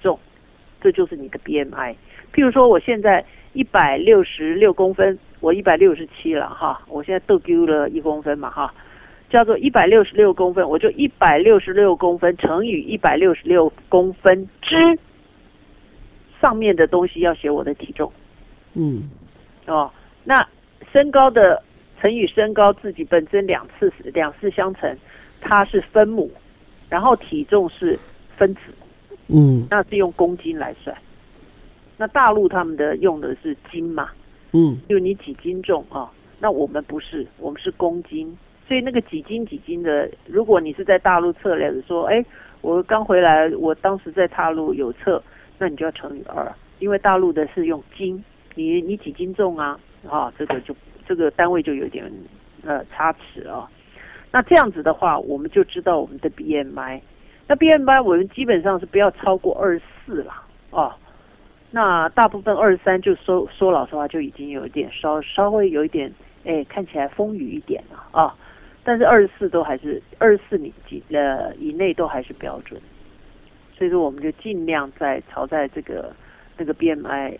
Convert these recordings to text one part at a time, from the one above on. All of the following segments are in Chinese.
重，这就是你的 BMI。譬如说我现在166公分，我167了哈，我现在都丢了1公分嘛哈，叫做166公分，我就166公分乘以166公分之上面的东西要写我的体重。那身高的乘以身高自己本身两次相乘，它是分母，然后体重是分子。那是用公斤来算。那大陆他们的用的是斤嘛，就你几斤重啊？那我们不是，我们是公斤。所以那个几斤的，如果你是在大陆测量的说，我刚回来，我当时在大陆有测，那你就要乘以2，因为大陆的是用斤，你几斤重啊？这个单位就有点差池啊。那这样子的话，我们就知道我们的 BMI。那 BMI 我们基本上是不要超过24了哦。那大部分23就说老实话就已经有一点稍微有一点看起来丰腴一点了啊。但是24都还是24以内都还是标准。所以说我们就尽量朝在这个那个 BMI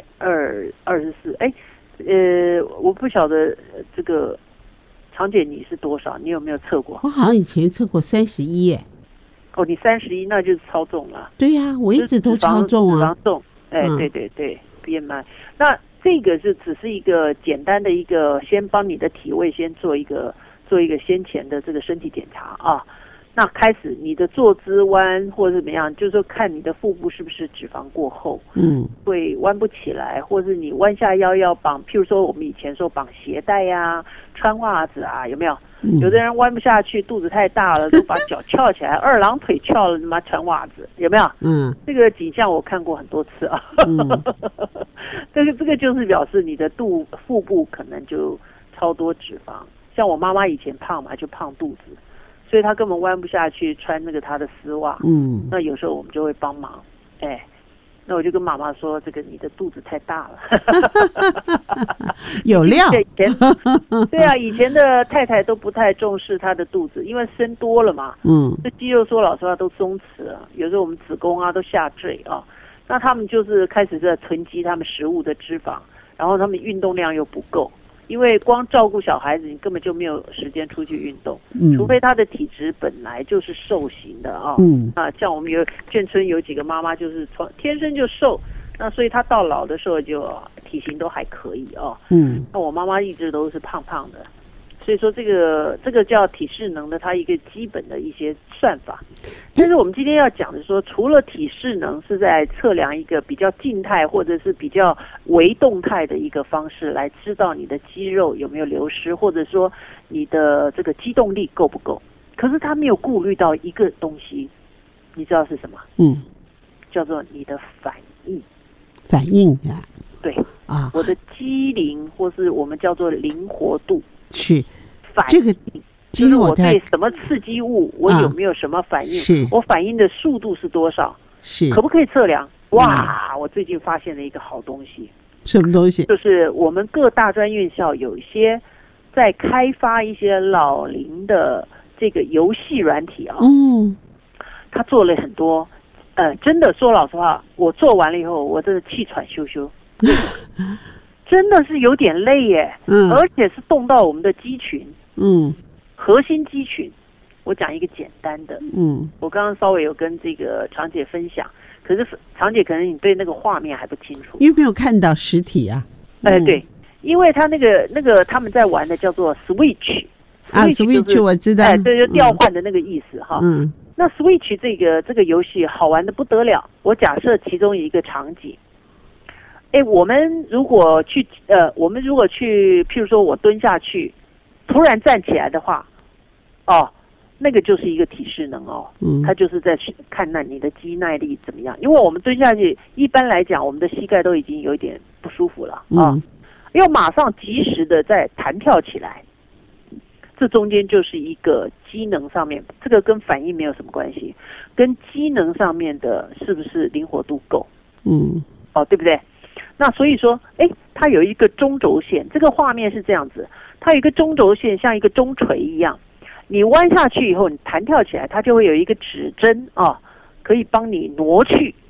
24。我不晓得这个常姐你是多少？你有没有测过？ 我好像以前测过31耶。 你31那就是超重了。 对呀，我一直都超重啊。 脂肪重，对 BMI。那这个是只是一个简单的一个，先帮你的体位先做一个先前的这个身体检查啊。那开始你的坐姿弯或者怎么样，就是说看你的腹部是不是脂肪过厚，会弯不起来，或者你弯下腰要绑，譬如说我们以前说绑鞋带呀、穿袜子啊，有没有？有的人弯不下去，肚子太大了，都把脚翘起来，二郎腿翘了，他妈穿袜子，有没有？这个景象我看过很多次啊。这个就是表示你的腹部可能就超多脂肪。像我妈妈以前胖嘛，就胖肚子。所以他根本弯不下去穿那个他的丝袜，那有时候我们就会帮忙，那我就跟妈妈说，这个你的肚子太大了， 有料。 对啊，以前的太太都不太重视她的肚子，因为生多了嘛，这肌肉说老实话都松弛了，有时候我们子宫啊都下坠啊，那他们就是开始在囤积他们食物的脂肪，然后他们运动量又不够。因为光照顾小孩子，你根本就没有时间出去运动，除非他的体质本来就是瘦型的啊。像我们眷村有几个妈妈就是天生就瘦，那所以她到老的时候就体型都还可以哦。那我妈妈一直都是胖胖的，所以说这个叫体适能的，它一个基本的一些算法。但是我们今天要讲的说，除了体适能是在测量一个比较静态或者是比较微动态的一个方式，来知道你的肌肉有没有流失，或者说你的这个机动力够不够。可是他没有顾虑到一个东西，你知道是什么？叫做你的反应。 反应啊？ 对啊，我的机灵或是我们叫做灵活度。 是反这个。 就是我对什么刺激物，我有没有什么反应？ 是我反应的速度是多少？ 是可不可以测量？哇！我最近发现了一个好东西。 什么东西？ 就是我们各大专院校有一些在开发一些老龄的这个游戏软体啊。他做了很多，真的说老实话，我做完了以后，我真的气喘吁吁。真的是有点累耶。而且是动到我们的肌群。核心肌群，我讲一个简单的，我刚刚稍微有跟这个常姐分享，可是常姐可能你对那个画面还不清楚， 因为没有看到实体啊。 对，因为他那个他们在玩的叫做 Switch 啊 ，Switch 我知道， 对，就调换的那个意思哈。那 Switch 这个游戏好玩的不得了，我假设其中一个场景，我们如果去譬如说我蹲下去，突然站起来的话。那个就是一个体适能哦，它就是在看你的肌耐力怎么样。因为我们蹲下去，一般来讲，我们的膝盖都已经有一点不舒服了要马上及时的再弹跳起来。这中间就是一个机能上面，这个跟反应没有什么关系，跟机能上面的是不是灵活度够？对不对？那所以说，它有一个中轴线，这个画面是这样子，它有一个中轴线，像一个中锤一样。你弯下去以后，你弹跳起来，它就会有一个指针可以帮你挪去